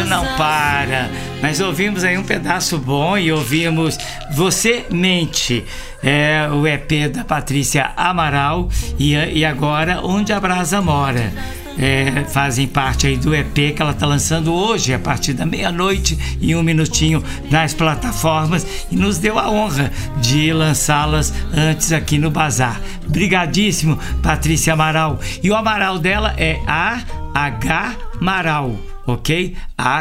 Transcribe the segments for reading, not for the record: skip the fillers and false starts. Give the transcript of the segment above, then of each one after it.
não para. Mas ouvimos aí um pedaço bom e ouvimos Você Mente, o EP da Patrícia Amaral, e agora Onde a Brasa Mora. Fazem parte aí do EP que ela está lançando hoje, a partir da 00:01 nas plataformas, e nos deu a honra de lançá-las antes aqui no Bazar. Brigadíssimo, Patrícia Amaral. E o Amaral dela é AH Maral, ok?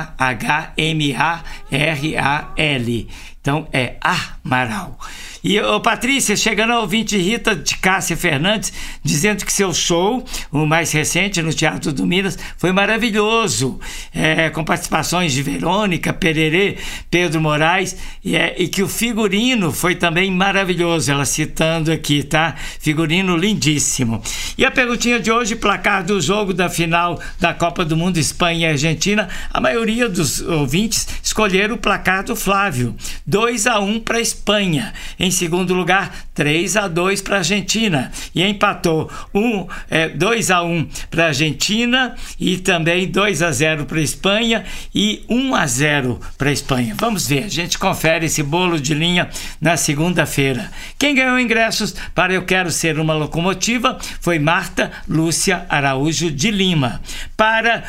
AHMARAL. Então é Amaral. E, Patrícia, chegando ao ouvinte Rita de Cássia Fernandes, dizendo que seu show, o mais recente no Teatro do Minas, foi maravilhoso, com participações de Verônica, Pererê, Pedro Moraes, e que o figurino foi também maravilhoso, ela citando aqui, tá? Figurino lindíssimo. E a perguntinha de hoje, placar do jogo da final da Copa do Mundo Espanha e Argentina, a maioria dos ouvintes escolheram o placar do Flávio, 2-1 para a Espanha. Em segundo lugar, 3-2 para a Argentina. E empatou 2-1 para a Argentina e também 2-0 para a Espanha e 1-0 para a Espanha. Vamos ver, a gente confere esse bolo de linha na segunda-feira. Quem ganhou ingressos para Eu Quero Ser Uma Locomotiva foi Marta Lúcia Araújo de Lima. Para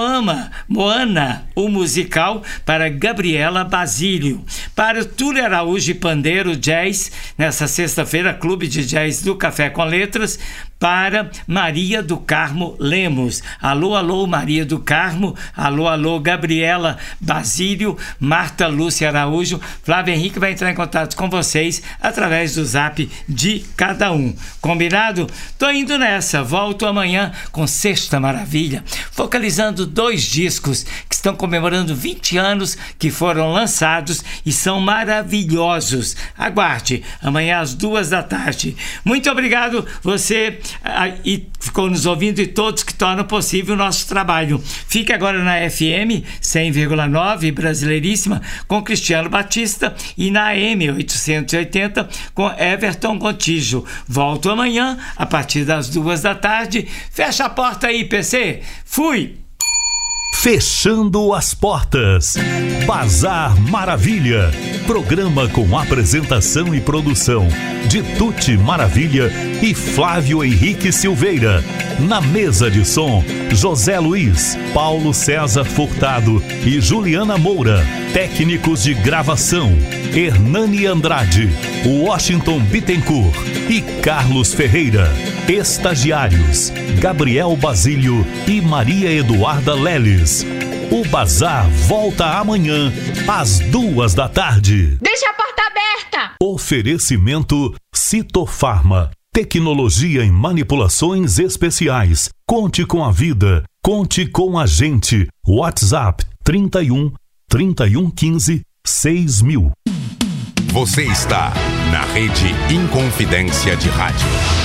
Moana, o musical, para Gabriela Basílio. Para o Túlio Araújo e Pandeiro Jazz, nessa sexta-feira, Clube de Jazz do Café com Letras, para Maria do Carmo Lemos. Alô, alô, Maria do Carmo. Alô, alô, Gabriela Basílio, Marta Lúcia Araújo. Flávio Henrique vai entrar em contato com vocês através do zap de cada um. Combinado? Tô indo nessa. Volto amanhã com Sexta Maravilha, focalizando 2 discos que estão comemorando 20 anos que foram lançados e são maravilhosos. Aguarde, amanhã às 14h. Muito obrigado você e ficou nos ouvindo, e todos que tornam possível o nosso trabalho. Fique agora na FM 100,9 Brasileiríssima com Cristiano Batista e na AM 880 com Everton Gontijo. Volto amanhã a partir das 14h. Fecha a porta aí, PC. Fui! Fechando as portas. Bazar Maravilha. Programa com apresentação e produção de Tuti Maravilha e Flávio Henrique Silveira. Na mesa de som, José Luiz, Paulo César Furtado e Juliana Moura. Técnicos de gravação, Hernani Andrade, Washington Bittencourt e Carlos Ferreira. Estagiários, Gabriel Basílio e Maria Eduarda Leles. O Bazar volta amanhã às 14h. Deixa a porta aberta! Oferecimento Citofarma. Tecnologia em manipulações especiais. Conte com a vida. Conte com a gente. WhatsApp 31 3115 6000. Você está na Rede Inconfidência de Rádio.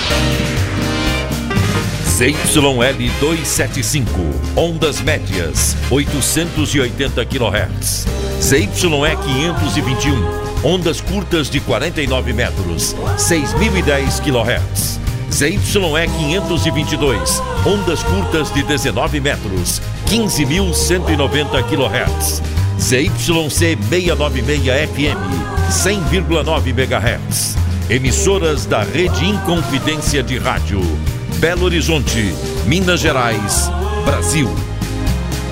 ZYL 275, ondas médias, 880 kHz. ZYE 521, ondas curtas de 49 metros, 6.010 kHz. ZYE 522, ondas curtas de 19 metros, 15.190 kHz. ZYC 696 FM, 100,9 MHz. Emissoras da Rede Inconfidência de Rádio. Belo Horizonte, Minas Gerais, Brasil.